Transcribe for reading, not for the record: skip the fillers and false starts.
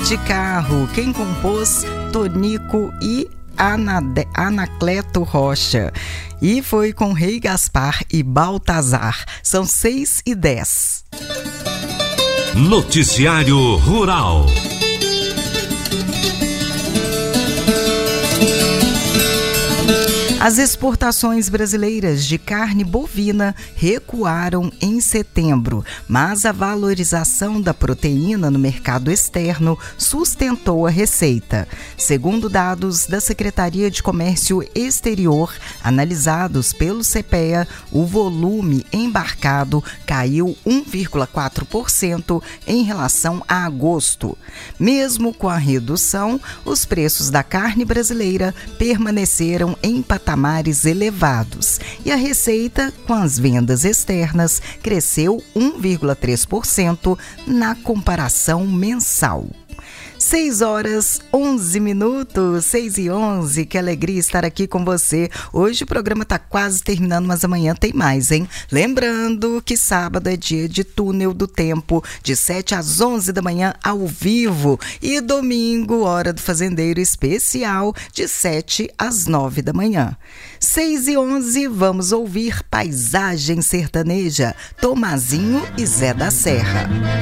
de Carro. Quem compôs? Tonico e Anacleto Rocha. E foi com Rei Gaspar e Baltazar. São 6h10. Noticiário Rural. As exportações brasileiras de carne bovina recuaram em setembro, mas a valorização da proteína no mercado externo sustentou a receita. Segundo dados da Secretaria de Comércio Exterior, analisados pelo CPEA, o volume embarcado caiu 1,4% em relação a agosto. Mesmo com a redução, os preços da carne brasileira permaneceram em patamares elevados e a receita com as vendas externas cresceu 1,3% na comparação mensal. 6h11, 6h11, que alegria estar aqui com você. Hoje o programa está quase terminando, mas amanhã tem mais, hein? Lembrando que sábado é dia de Túnel do Tempo, de 7 às 11 da manhã ao vivo, e domingo, Hora do Fazendeiro especial, de 7 às 9 da manhã. 6h11, vamos ouvir Paisagem Sertaneja, Tomazinho e Zé da Serra.